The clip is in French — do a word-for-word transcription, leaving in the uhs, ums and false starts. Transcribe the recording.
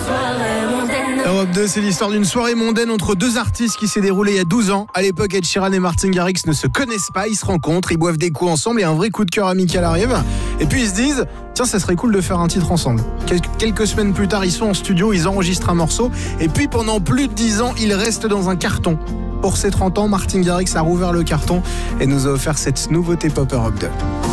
Europe deux, c'est l'histoire d'une soirée mondaine entre deux artistes qui s'est déroulée il y a douze ans. À l'époque, Ed Sheeran et Martin Garrix ne se connaissent pas, ils se rencontrent, ils boivent des coups ensemble et un vrai coup de cœur amical arrive. Et puis ils se disent, tiens, ça serait cool de faire un titre ensemble. Quelques semaines plus tard, ils sont en studio, ils enregistrent un morceau et puis pendant plus de dix ans, ils restent dans un carton. Pour ses trente ans, Martin Garrix a rouvert le carton et nous a offert cette nouveauté pop Europe deux.